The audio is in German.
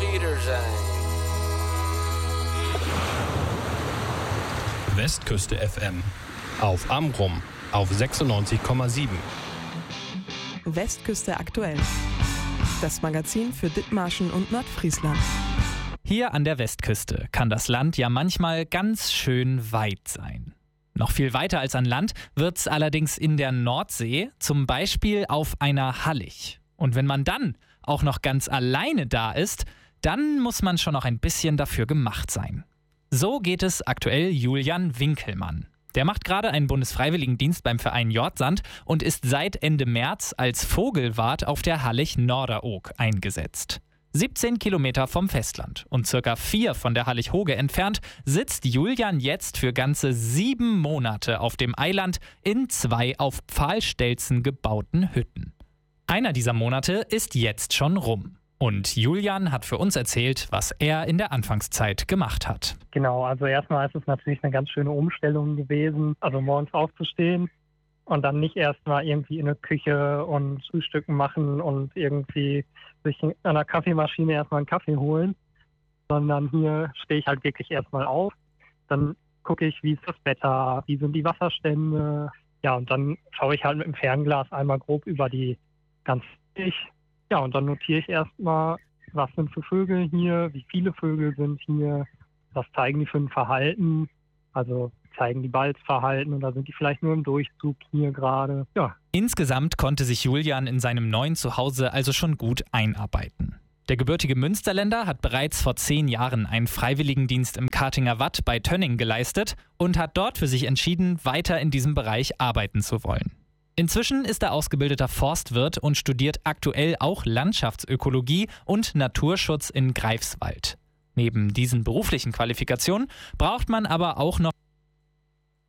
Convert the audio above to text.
wieder sein. Westküste FM. Auf Amrum auf 96,7. Westküste aktuell. Das Magazin für Dithmarschen und Nordfriesland. Hier an der Westküste kann das Land ja manchmal ganz schön weit sein. Noch viel weiter als an Land wird's allerdings in der Nordsee, zum Beispiel auf einer Hallig. Und wenn man dann auch noch ganz alleine da ist, dann muss man schon noch ein bisschen dafür gemacht sein. So geht es aktuell Julian Winkelmann. Der macht gerade einen Bundesfreiwilligendienst beim Verein Jordsand und ist seit Ende März als Vogelwart auf der Hallig Norderoog eingesetzt. 17 Kilometer vom Festland und circa 4 von der Hallig Hooge entfernt sitzt Julian jetzt für ganze 7 Monate auf dem Eiland in 2 auf Pfahlstelzen gebauten Hütten. Einer dieser Monate ist jetzt schon rum. Und Julian hat für uns erzählt, was er in der Anfangszeit gemacht hat. Genau, also erstmal ist es natürlich eine ganz schöne Umstellung gewesen, also morgens aufzustehen und dann nicht erstmal irgendwie in der Küche und Frühstücken machen und irgendwie sich an der Kaffeemaschine erstmal einen Kaffee holen, sondern hier stehe ich halt wirklich erstmal auf, dann gucke ich, wie ist das Wetter, wie sind die Wasserstände, ja, und dann schaue ich halt mit dem Fernglas einmal grob über die ganze Sicht. Ja, und dann notiere ich erstmal, was sind für Vögel hier, wie viele Vögel sind hier, was zeigen die für ein Verhalten, also zeigen die Balzverhalten oder sind die vielleicht nur im Durchzug hier gerade. Ja. Insgesamt konnte sich Julian in seinem neuen Zuhause also schon gut einarbeiten. Der gebürtige Münsterländer hat bereits vor 10 Jahren einen Freiwilligendienst im Kartinger Watt bei Tönning geleistet und hat dort für sich entschieden, weiter in diesem Bereich arbeiten zu wollen. Inzwischen ist er ausgebildeter Forstwirt und studiert aktuell auch Landschaftsökologie und Naturschutz in Greifswald. Neben diesen beruflichen Qualifikationen braucht man aber auch noch